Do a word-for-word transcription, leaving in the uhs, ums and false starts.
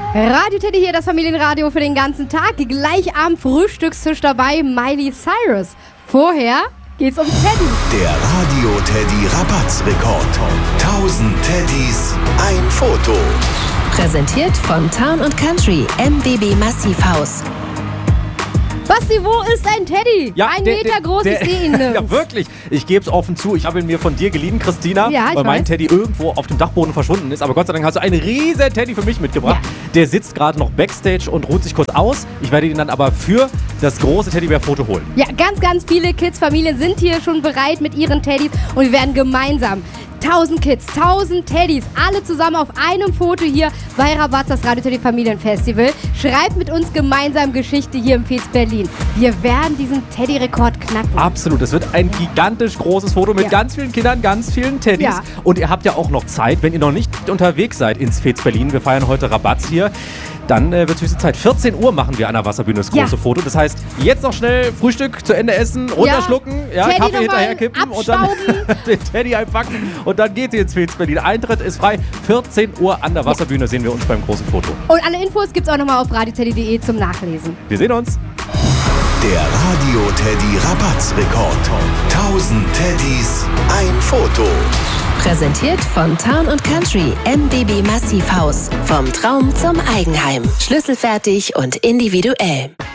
Radio Teddy hier, das Familienradio für den ganzen Tag. Gleich am Frühstückstisch dabei Miley Cyrus. Vorher geht's um Teddy. Der Radio Teddy Rabattrekord. tausend Teddys, ein Foto. Präsentiert von Town und Country, M B B Massivhaus. Basti, wo ist ein Teddy? Ja, ein der, Meter der, groß, der, ich sehe ihn nirgends. Ja, wirklich. Ich gebe es offen zu. Ich habe ihn mir von dir geliehen, Christina, Ja, ich weil mein weiß. Teddy irgendwo auf dem Dachboden verschwunden ist. Aber Gott sei Dank hast du einen riesen Teddy für mich mitgebracht. Ja. Der sitzt gerade noch Backstage und ruht sich kurz aus. Ich werde ihn dann aber für das große Teddybär-Foto holen. Ja, ganz, ganz viele Kids, Familien sind hier schon bereit mit ihren Teddys und wir werden gemeinsam tausend Kids, tausend Teddys, alle zusammen auf einem Foto hier bei Rabatz, das Radio Teddy Familienfestival. Schreibt mit uns gemeinsam Geschichte hier im Fez Berlin. Wir werden diesen Teddy-Rekord knacken. Absolut. Es wird ein gigantisch großes Foto mit Ja. ganz vielen Kindern, ganz vielen Teddys. Ja. Und ihr habt ja auch noch Zeit, wenn ihr noch nicht unterwegs seid ins Fez Berlin. Wir feiern heute Rabatz hier. Dann äh, wird es höchste Zeit. vierzehn Uhr machen wir an der Wasserbühne das große Ja. Foto. Das heißt, jetzt noch schnell Frühstück zu Ende essen, runterschlucken, ja, Teddy Kaffee noch hinterher mal kippen und dann den Teddy einpacken und dann geht's ins Fez Berlin. Eintritt ist frei. vierzehn Uhr an der Wasserbühne sehen wir uns beim großen Foto. Und alle Infos gibt's auch nochmal auf radio teddy punkt de zum Nachlesen. Wir sehen uns. Der Radio Teddy Rabattrekord. tausend Teddys, ein Foto. Präsentiert von Town und Country, M B B Massivhaus. Vom Traum zum Eigenheim. Schlüsselfertig und individuell.